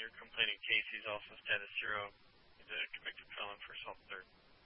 complaining case. He's also status zero. He's a convicted felon for assault third.